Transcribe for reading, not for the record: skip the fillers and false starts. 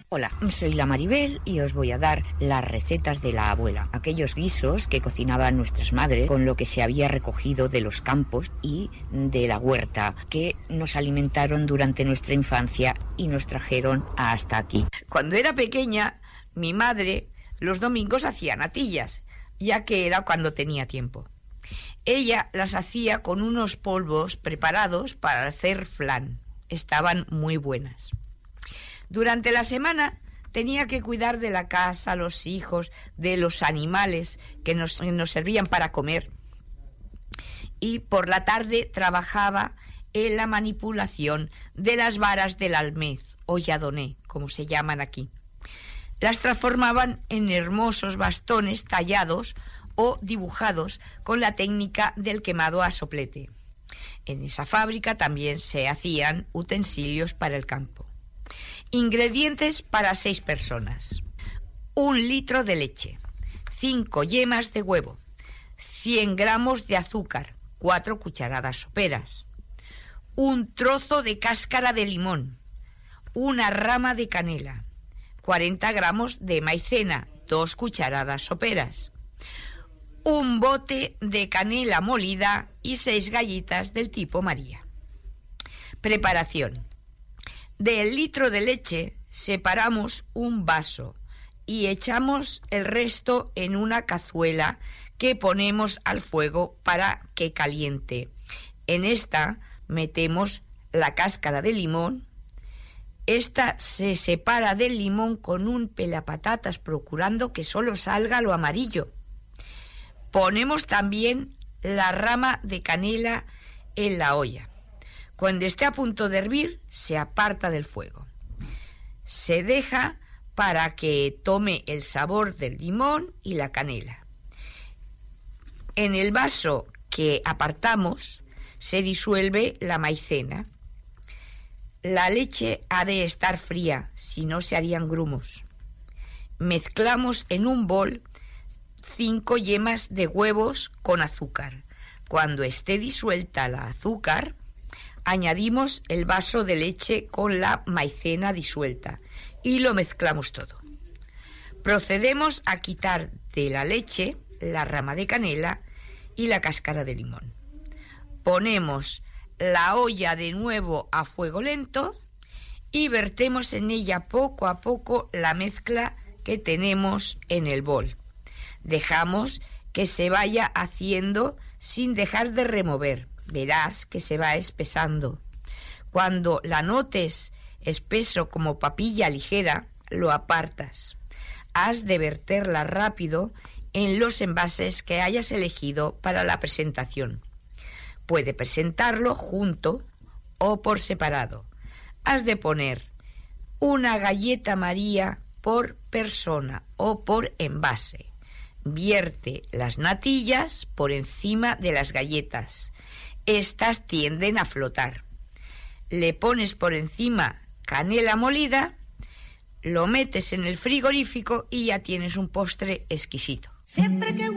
Hola, soy la Maribel y os voy a dar las recetas de la abuela. Aquellos guisos que cocinaban nuestras madres con lo que se había recogido de los campos y de la huerta, que nos alimentaron durante nuestra infancia y nos trajeron hasta aquí. Cuando era pequeña, mi madre los domingos hacía natillas, ya que era cuando tenía tiempo. Ella las hacía con unos polvos preparados para hacer flan. Estaban muy buenas. Durante la semana tenía que cuidar de la casa, los hijos, de los animales que nos servían para comer. Y por la tarde trabajaba en la manipulación de las varas del almez o yadoné, como se llaman aquí. Las transformaban en hermosos bastones tallados o dibujados con la técnica del quemado a soplete. En esa fábrica también se hacían utensilios para el campo. Ingredientes para 6 personas: 1 litro de leche, 5 yemas de huevo, 100 gramos de azúcar, 4 cucharadas soperas, 1 trozo de cáscara de limón, 1 rama de canela, 40 gramos de maicena, 2 cucharadas soperas, 1 bote de canela molida y 6 galletas del tipo María. Preparación: del litro de leche separamos 1 vaso y echamos el resto en una cazuela que ponemos al fuego para que caliente. En esta metemos la cáscara de limón. Esta se separa del limón con un pelapatatas, procurando que solo salga lo amarillo. Ponemos también la rama de canela en la olla. Cuando esté a punto de hervir, se aparta del fuego. Se deja para que tome el sabor del limón y la canela. En el vaso que apartamos se disuelve la maicena. La leche ha de estar fría, si no se harían grumos. Mezclamos en un bol 5 yemas de huevos con azúcar. Cuando esté disuelta la azúcar, añadimos el vaso de leche con la maicena disuelta y lo mezclamos todo. Procedemos a quitar de la leche la rama de canela y la cáscara de limón. Ponemos la olla de nuevo a fuego lento y vertemos en ella poco a poco la mezcla que tenemos en el bol. Dejamos que se vaya haciendo sin dejar de remover. Verás que se va espesando. Cuando la notes espeso como papilla ligera, lo apartas. Has de verterla rápido en los envases que hayas elegido para la presentación. Puede presentarlo junto o por separado. Has de poner 1 galleta María por persona o por envase. Vierte las natillas por encima de las galletas. Estas tienden a flotar. Le pones por encima canela molida, lo metes en el frigorífico y ya tienes un postre exquisito. Siempre que